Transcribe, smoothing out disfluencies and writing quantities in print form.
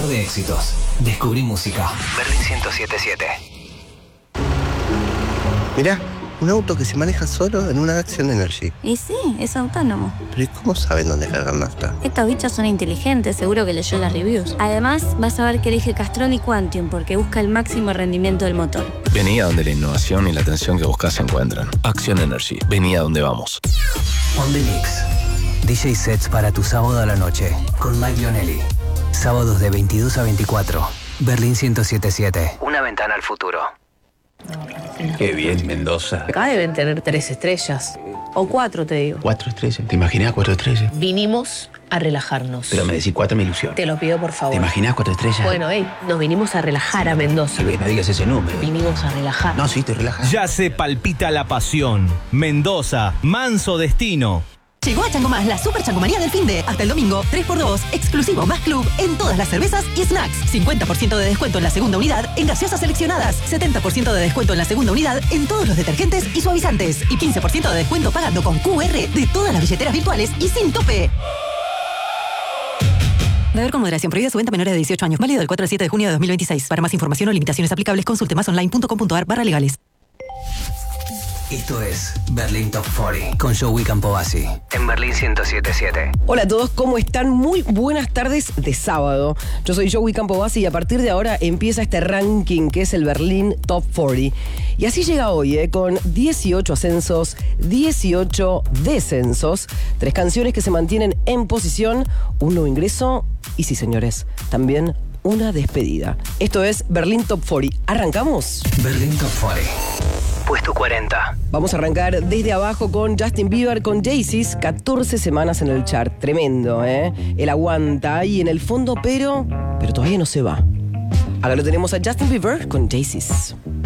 Contador de éxitos. Descubrí música. Berlín 107.7. Mirá, un auto que se maneja solo en una Action Energy. Y sí, es autónomo. Pero ¿y cómo saben dónde cargar nafta? Estos bichos son inteligentes, seguro que leyó las reviews. Además, vas a ver que elige Castrol y Quantium porque busca el máximo rendimiento del motor. Vení a donde la innovación y la atención que buscas se encuentran. Action Energy. Vení a donde vamos. On the Mix. DJ sets para tu sábado a la noche con Mike Lionelli. Sábados de 22 a 24. Berlín 107.7. Una ventana al futuro. Qué bien, Mendoza. Acá deben tener 3 estrellas. O 4, te digo. 4 estrellas. ¿Te imaginas 4 estrellas? Vinimos a relajarnos. Pero me decís 4 me ilusión. Te lo pido, por favor. ¿Te imaginas 4 estrellas? Bueno, nos vinimos a relajar a Mendoza. Tal vez no digas ese número. Vinimos a relajar. No, sí, estoy relajado. Ya se palpita la pasión. Mendoza, manso destino. Llegó a Chango Más la super changomanía del finde. Hasta el domingo, 3x2, exclusivo más club en todas las cervezas y snacks. 50% de descuento en la segunda unidad en gaseosas seleccionadas. 70% de descuento en la segunda unidad en todos los detergentes y suavizantes. Y 15% de descuento pagando con QR de todas las billeteras virtuales y sin tope. Beber con moderación. Prohibida su venta a menores de 18 años. Válido del 4 al 7 de junio de 2026. Para más información o limitaciones aplicables, consulte masonline.com.ar/legales. Esto es Berlín Top 40 con Joey Campovasi en Berlín 107.7. Hola a todos, ¿cómo están? Muy buenas tardes de sábado. Yo soy Joey Campovasi y a partir de ahora empieza este ranking que es el Berlín Top 40. Y así llega hoy, con 18 ascensos, 18 descensos, 3 canciones que se mantienen en posición, un nuevo ingreso y sí, señores, también una despedida. Esto es Berlín Top 40. ¿Arrancamos? Berlín Top 40. Puesto 40. Vamos a arrancar desde abajo con Justin Bieber, con Jay-Z, 14 semanas en el chart. Tremendo, ¿eh? Él aguanta ahí en el fondo, pero todavía no se va. Ahora lo tenemos a Justin Bieber con Jay-Z.